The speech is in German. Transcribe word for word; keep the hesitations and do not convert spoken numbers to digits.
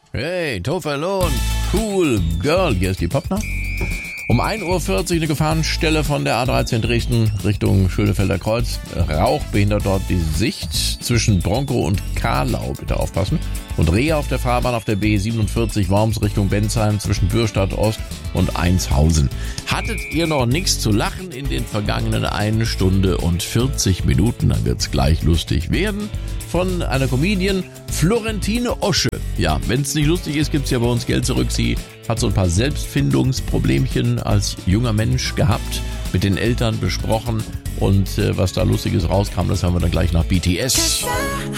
Hey, Tofferlohn, cool girl, hier ist die Popner. Um ein Uhr vierzig eine Gefahrenstelle von der A dreizehn Dresden Richtung Schönefelder Kreuz. Rauch behindert dort die Sicht zwischen Bronkow und Kahlau, bitte aufpassen. Und Rehe auf der Fahrbahn auf der B siebenundvierzig Worms Richtung Bensheim zwischen Bürstadt Ost und Einshausen. Hattet ihr noch nichts zu lachen in den vergangenen eine Stunde und vierzig Minuten? Dann wird's gleich lustig werden. Von einer Comedian, Florentine Osche. Ja, wenn es nicht lustig ist, gibt's ja bei uns Geld zurück. Sie hat so ein paar Selbstfindungsproblemchen als junger Mensch gehabt, mit den Eltern besprochen und äh, was da Lustiges rauskam, das haben wir dann gleich nach B T S.